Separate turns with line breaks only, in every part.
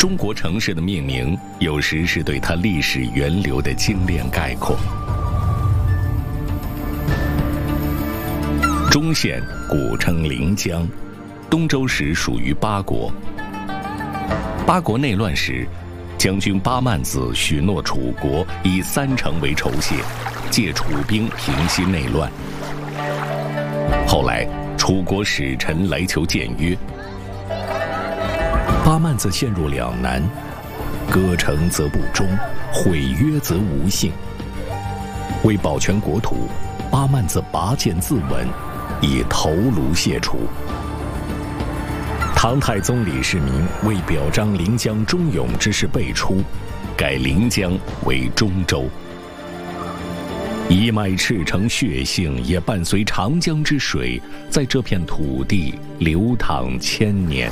中国城市的命名有时是对它历史源流的精炼概括。中县古称临江，东周时属于八国。八国内乱时，将军八幡子许诺楚国以3城为酬谢，借楚兵平息内乱。后来楚国使臣来求谏约，八幡子陷入两难，割城则不忠，毁约则无信。为保全国土，八幡子拔剑自刎，以头颅谢楚。唐太宗李世民为表彰临江忠勇之士辈出，改临江为中州。一脉赤诚血性也伴随长江之水，在这片土地流淌千年。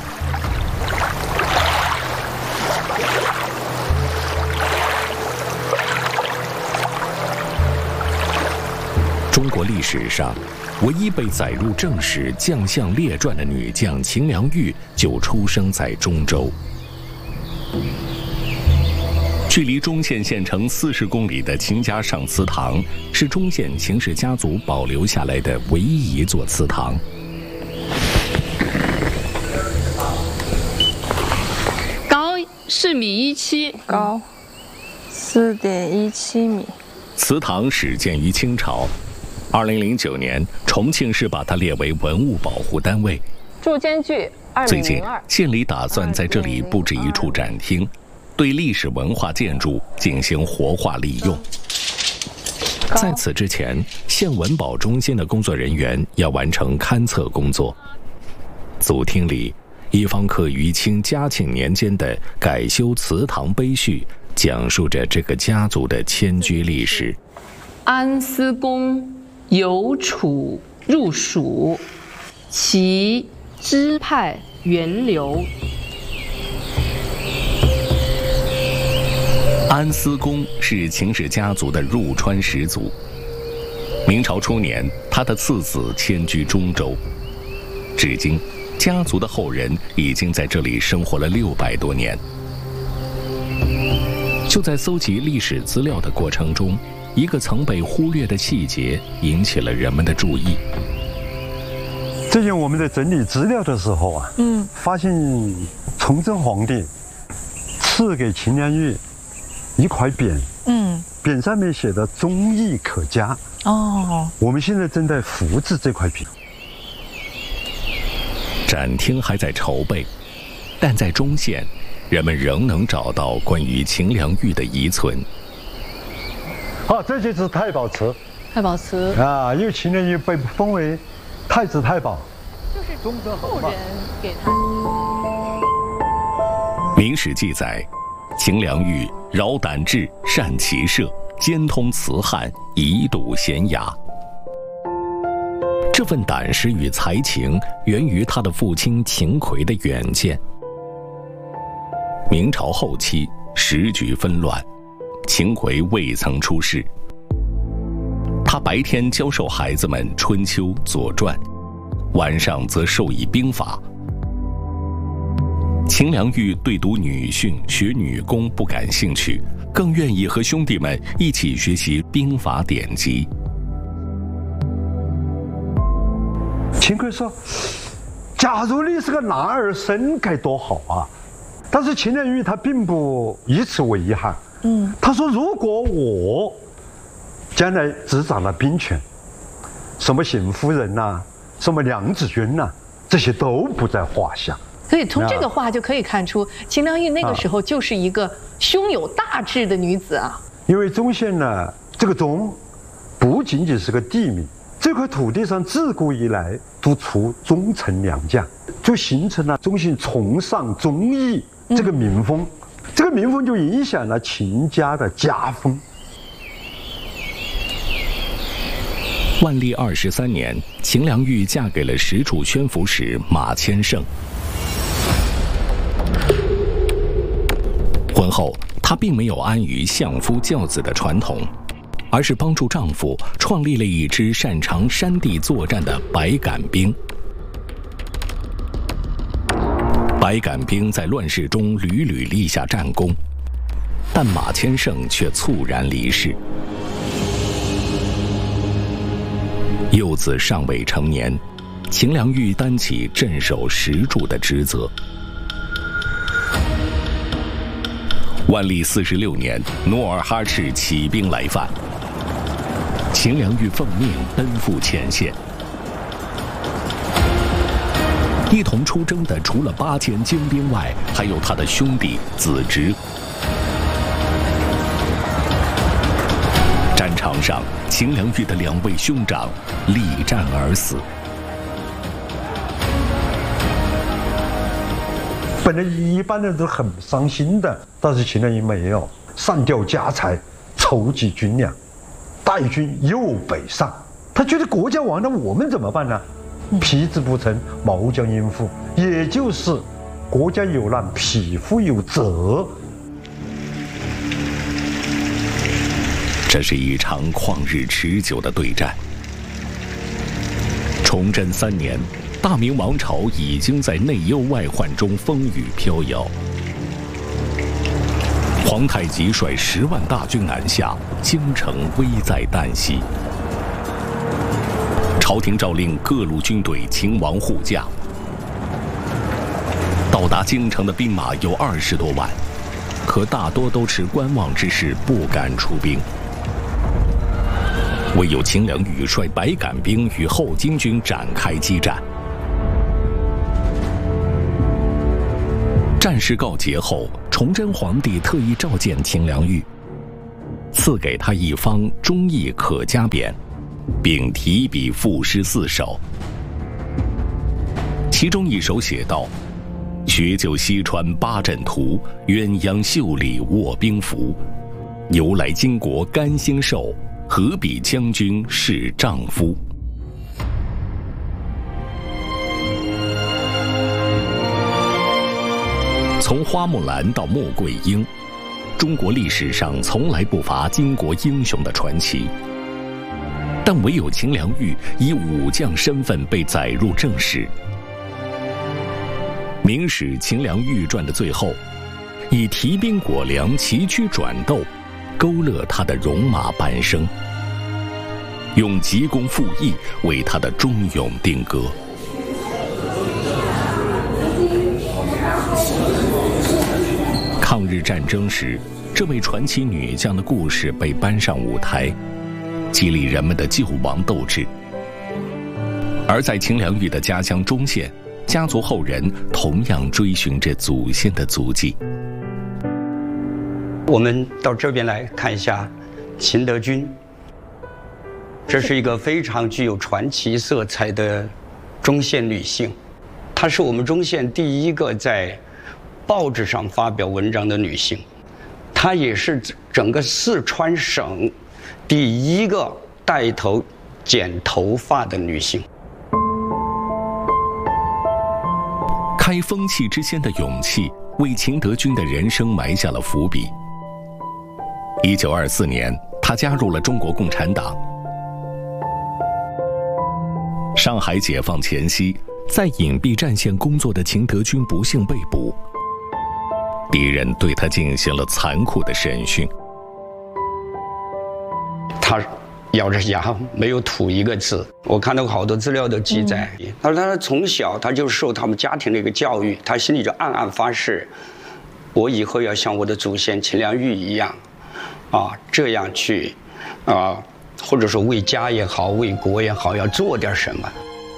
中国历史上唯一被载入正史《将相列传》的女将秦良玉就出生在中州。距离中县县城40公里的秦家上祠堂，是中县秦氏家族保留下来的唯一一座祠堂。
高4.17米，
高4.17米。
祠堂始建于清朝。2009年，重庆市把它列为文物保护单位。
住间距2.02米。
最近，县里打算在这里布置一处展厅，对历史文化建筑进行活化利用。在此之前，县文保中心的工作人员要完成勘测工作。组厅里，一方刻于清嘉庆年间的改修祠堂碑序，讲述着这个家族的迁居历史。
安思公由楚入蜀，其支派源流。
安思公是秦氏家族的入川始祖。明朝初年，他的次子迁居中州，至今，家族的后人已经在这里生活了600多年。就在搜集历史资料的过程中，一个曾被忽略的细节引起了人们的注意。
最近我们在整理资料的时候啊，发现崇祯皇帝赐给秦良玉一块匾，匾上面写的忠义可嘉。哦，我们现在正在复制这块匾。
展厅还在筹备，但在中县，人们仍能找到关于秦良玉的遗存。
这就是太保祠。
太保祠
啊，因为秦良玉被封为太子太保，
就是后人给他。
明史记载，秦良玉饶胆志，善骑射，兼通辞汉，以笃贤雅。这份胆识与才情源于他的父亲秦桧的远见。明朝后期，时局纷乱，秦桧未曾出世。他白天教授孩子们《春秋》《左传》，晚上则授以兵法。秦良玉对读女训、学女工不感兴趣，更愿意和兄弟们一起学习兵法典籍。
秦桧说：“假如你是个男儿身该多好啊！”但是秦良玉他并不以此为遗憾。他说：“如果我将来执掌了兵权，什么邢夫人呐，什么梁子军呐，这些都不在话下。”
所以从这个话就可以看出，秦良玉那个时候就是一个胸有大志的女子啊。
因为中县呢，这个中不仅仅是个地名，这块土地上自古以来都出忠臣良将，就形成了中县崇尚忠义这个民风。这个民风就影响了秦家的家风。
万历23年，秦良玉嫁给了石楚宣抚使马千胜。婚后，她并没有安于相夫教子的传统，而是帮助丈夫创立了一支擅长山地作战的白杆兵。 白杆兵在乱世中屡屡立下战功，但马千胜却猝然离世。幼子尚未成年，秦良玉担起镇守石柱的职责。万历46年，努尔哈赤起兵来犯，秦良玉奉命奔赴前线。一同出征的除了8000精兵外，还有他的兄弟子侄。战场上，秦良玉的2位兄长力战而死。
本来一般人都很伤心的，但是秦良玉没有，上吊家财，筹集军粮，带军又北上。他觉得国家亡了，我们怎么办呢？皮之不成，毛将应付，也就是国家有难，匹夫有责。
这是一场旷日持久的对战。崇祯3年，大明王朝已经在内忧外患中风雨飘摇。皇太极率10万大军南下，京城危在旦夕。朝廷诏令各路军队勤王护驾。到达京城的兵马有20多万，可大多都持观望之势，不敢出兵。唯有秦良玉率白杆兵与后金军展开激战。战事告捷后，崇祯皇帝特意召见秦良玉，赐给他一方忠义可嘉匾，并提笔赋诗4首。其中一首写道：“学究西川八阵图，鸳鸯袖里卧冰符。由来巾帼甘心受，何比将军是丈夫。”从花木兰到穆桂英，中国历史上从来不乏巾帼英雄的传奇，但唯有秦良玉以武将身份被载入正史。《明史·秦良玉传》的最后，以提兵果粮、崎岖转斗，勾勒他的戎马半生，用急功附义为他的忠勇定格。抗日战争时，这位传奇女将的故事被搬上舞台，激励人们的救亡斗志。而在秦良玉的家乡忠县，家族后人同样追寻着祖先的足迹。
我们到这边来看一下秦德军，这是一个非常具有传奇色彩的忠县女性，她是我们忠县第一个在报纸上发表文章的女性，她也是整个四川省第一个带头剪头发的女性。
开风气之先的勇气，为秦德军的人生埋下了伏笔。1924年，他加入了中国共产党。上海解放前夕，在隐蔽战线工作的秦德军不幸被捕，敌人对他进行了残酷的审讯。
他咬着牙没有吐一个字。我看到好多资料的记载，他说他从小他就受他们家庭的一个教育，他心里就暗暗发誓，我以后要像我的祖先秦良玉一样，这样去，或者说为家也好，为国也好，要做点什么。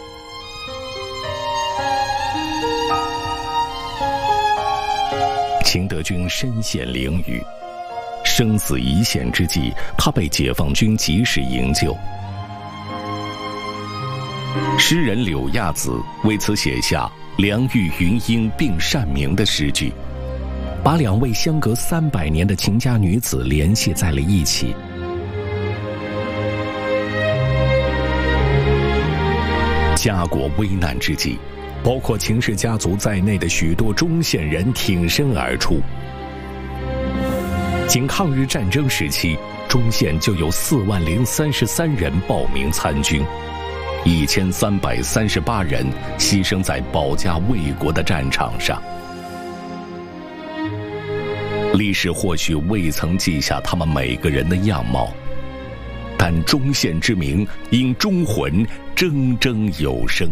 秦德军身陷囹圄，生死一线之际，他被解放军及时营救。诗人柳亚子为此写下“良玉云英并善鸣”的诗句，把2位相隔300年的秦家女子联系在了一起。家国危难之际，包括秦氏家族在内的许多忠县人挺身而出。仅抗日战争时期，忠县就有40033人报名参军，1338人牺牲在保家卫国的战场上。 历史或许未曾记下他们每个人的样貌，但忠县之名因忠魂铮铮有声。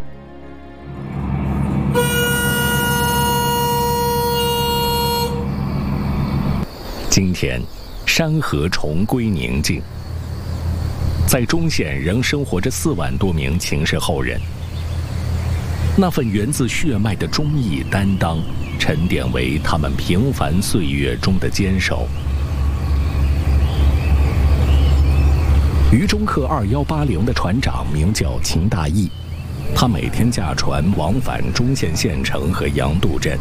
今天，山河重归宁静，在忠县仍生活着4万多名秦氏后人。那份源自血脉的忠义担当，沉淀为他们平凡岁月中的坚守。渝中客2180的船长名叫秦大义，他每天驾船往返忠县县城和杨渡镇。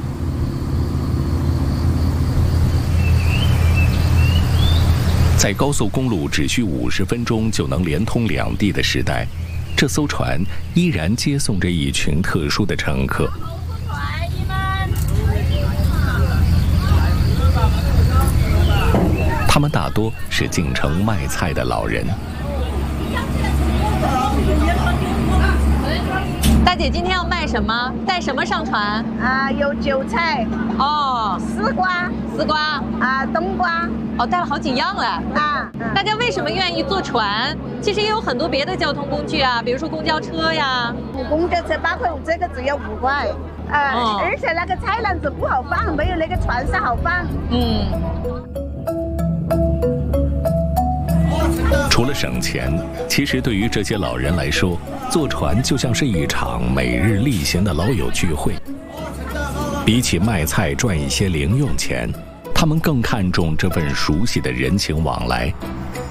在高速公路只需50分钟就能连通两地的时代，这艘船依然接送着一群特殊的乘客。他们大多是进城卖菜的老人。
大姐，今天要卖什么？带什么上船？
有韭菜，丝瓜冬瓜，
带了好几样了。大家为什么愿意坐船？其实也有很多别的交通工具啊，比如说公交车呀。
公交车8块5，这个只要5块。而且那个菜篮子不好放，没有那个船上好放。
除了省钱，其实对于这些老人来说，坐船就像是一场每日例行的老友聚会。比起卖菜赚一些零用钱，他们更看重这份熟悉的人情往来。